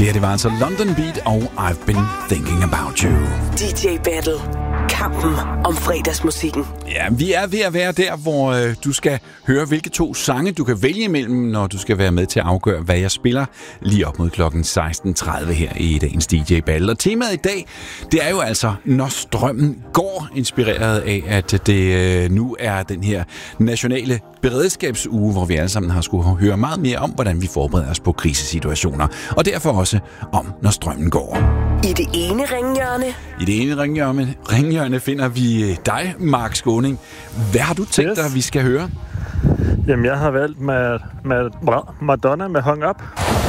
Det her, det var altså London Beat og I've Been Thinking About You. DJ Battle. Kampen om fredagsmusikken. Ja, vi er ved at være der, hvor du skal høre, hvilke 2 sange du kan vælge imellem, når du skal være med til at afgøre, hvad jeg spiller lige op mod klokken 16.30 her i dagens DJ Battle. Og temaet i dag, det er jo altså, når strømmen går, inspireret af, at det nu er den her nationale beredskabsuge, hvor vi alle sammen har skulle høre meget mere om, hvordan vi forbereder os på krisesituationer. Og derfor også om, når strømmen går. I det ene ringhjørne. I det ene ringhjørne finder vi dig, Mark Skåning. Hvad har du tænkt dig, vi skal høre? Jamen, jeg har valgt med Madonna med Hung Up.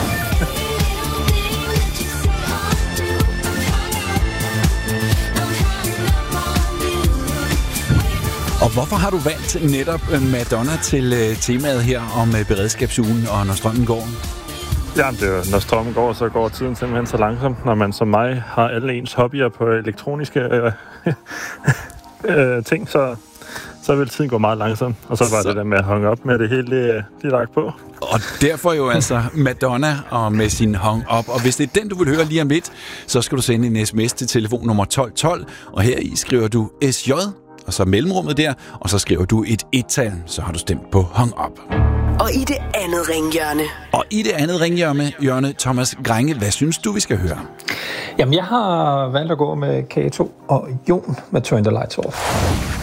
Og hvorfor har du valgt netop Madonna til temaet her om beredskabsugen og når strømmen går? Jamen, det er jo, når strømmen går, så går tiden simpelthen så langsomt. Når man som mig har alle ens hobbyer på elektroniske ting, så vil tiden gå meget langsomt. Og så var det der med at hung up med det hele lige lagt på. Og derfor jo altså Madonna og med sin Hung Up. Og hvis det er den, du vil høre lige om lidt, så skal du sende en sms til telefon nummer 1212. Og her i skriver du SJ, og så mellemrummet der, og så skriver du et 1-tal, så har du stemt på Hung Up. Og i det andet ringhjørne, Thomas Grænge, hvad synes du, vi skal høre? Jamen, jeg har valgt at gå med Kato og Jon med Turn the Lights Off.